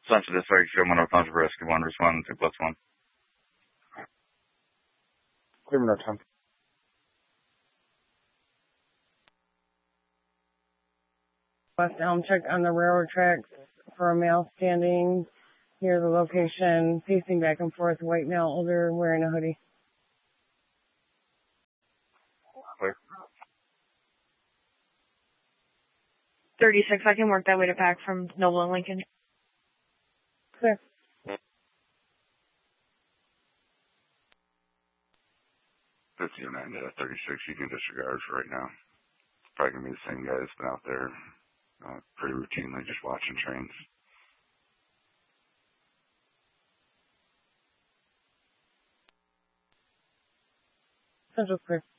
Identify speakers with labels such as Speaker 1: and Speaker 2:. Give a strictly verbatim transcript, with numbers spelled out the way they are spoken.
Speaker 1: Central District, Show Monroe Township Rescue one, respond to plus one.
Speaker 2: Clear Monroe Township.
Speaker 3: West Elm, check on the railroad tracks for a male standing near the location, pacing back and forth, white male, older, wearing a hoodie.
Speaker 1: Clear.
Speaker 4: thirty-six, I can work that way to back from Noble and Lincoln.
Speaker 3: Clear.
Speaker 1: fifty-nine to thirty-six, you can disregard for right now. It's probably going to be the same guy that's been out there uh, pretty routinely just watching trains.
Speaker 3: Central clear.